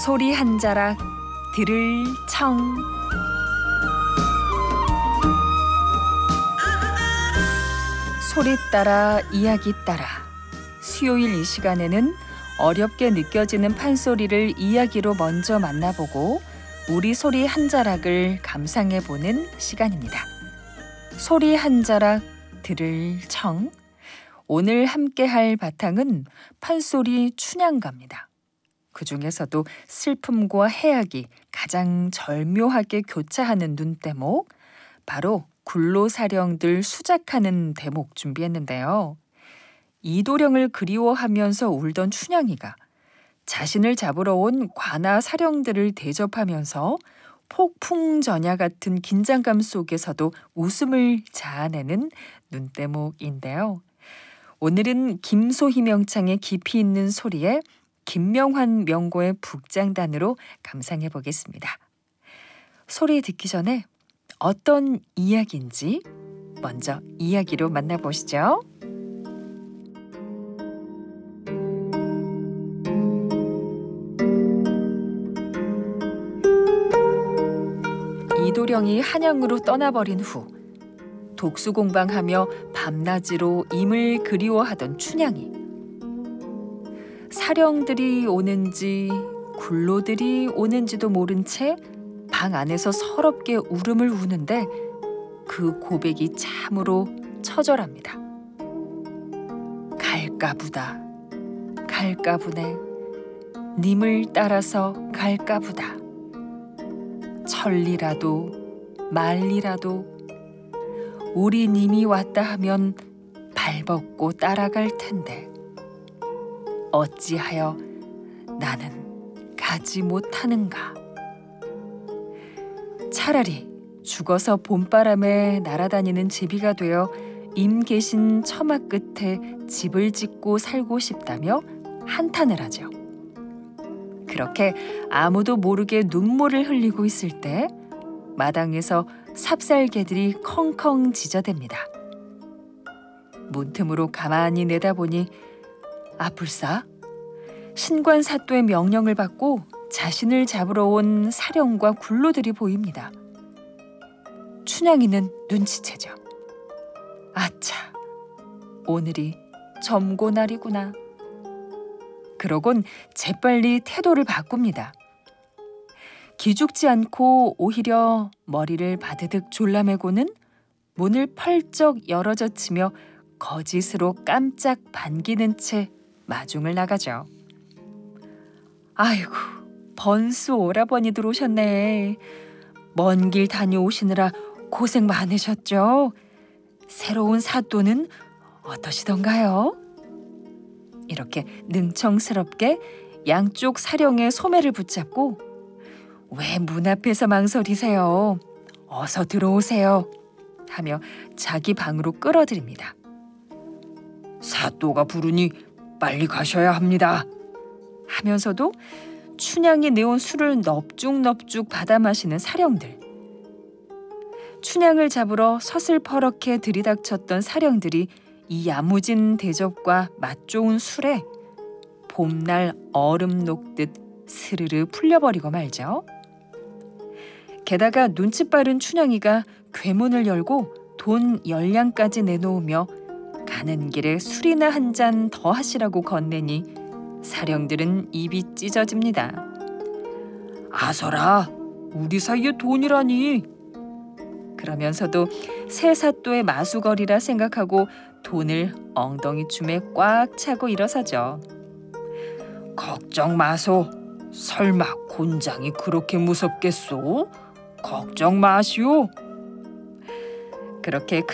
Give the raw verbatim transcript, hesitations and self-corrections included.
소리 한 자락 들을 청. 소리 따라 이야기 따라 수요일 이 시간에는 어렵게 느껴지는 판소리를 이야기로 먼저 만나보고 우리 소리 한 자락을 감상해보는 시간입니다. 소리 한 자락 들을 청. 오늘 함께할 바탕은 판소리 춘향가입니다. 그 중에서도 슬픔과 해악이 가장 절묘하게 교차하는 눈대목, 바로 굴로사령들 수작하는 대목 준비했는데요. 이도령을 그리워하면서 울던 춘향이가 자신을 잡으러 온 관아 사령들을 대접하면서 폭풍전야 같은 긴장감 속에서도 웃음을 자아내는 눈대목인데요. 오늘은 김소희 명창의 깊이 있는 소리에 김명환 명고의 북장단으로 감상해 보겠습니다. 소리 듣기 전에 어떤 이야기인지 먼저 이야기로 만나보시죠. 이도령이 한양으로 떠나버린 후 독수공방하며 밤낮으로 임을 그리워하던 춘향이, 사령들이 오는지 굴로들이 오는지도 모른 채 방 안에서 서럽게 울음을 우는데 그 고백이 참으로 처절합니다. 갈까부다, 갈까부네, 님을 따라서 갈까부다. 천리라도 말리라도 우리 님이 왔다 하면 발벗고 따라갈 텐데 어찌하여 나는 가지 못하는가. 차라리 죽어서 봄바람에 날아다니는 제비가 되어 임 계신 처마 끝에 집을 짓고 살고 싶다며 한탄을 하죠. 그렇게 아무도 모르게 눈물을 흘리고 있을 때 마당에서 삽살개들이 컹컹 짖어댑니다. 문틈으로 가만히 내다보니 아뿔싸 신관사또의 명령을 받고 자신을 잡으러 온 사령과 굴로들이 보입니다. 춘향이는 눈치채죠. 아차, 오늘이 점고날이구나. 그러곤 재빨리 태도를 바꿉니다. 기죽지 않고 오히려 머리를 바드득 졸라매고는 문을 펄쩍 열어젖히며 거짓으로 깜짝 반기는 채 마중을 나가죠. 아이고, 번수 오라버니들 오셨네. 먼 길 다녀오시느라 고생 많으셨죠? 새로운 사또는 어떠시던가요? 이렇게 능청스럽게 양쪽 사령의 소매를 붙잡고 왜 문 앞에서 망설이세요? 어서 들어오세요. 하며 자기 방으로 끌어들입니다. 사또가 부르니 빨리 가셔야 합니다. 하면서도 춘향이 내온 술을 넙죽넙죽 받아 마시는 사령들. 춘향을 잡으러 서슬퍼렇게 들이닥쳤던 사령들이 이 야무진 대접과 맛 좋은 술에 봄날 얼음 녹듯 스르르 풀려버리고 말죠. 게다가 눈치 빠른 춘향이가 괴문을 열고 돈 열량까지 내놓으며 가는 길에 술이나 한 잔 더 하시라고 건네니 사령들은 입이 찢어집니다. 아서라, 우리 사이에 돈이라니. 그러면서도 새 사또의 마수거리라 생각하고 돈을 엉덩이춤에 꽉 차고 일어서죠. 걱정 마소. 설마 곤장이 그렇게 무섭겠소? 걱정 마시오. 그렇게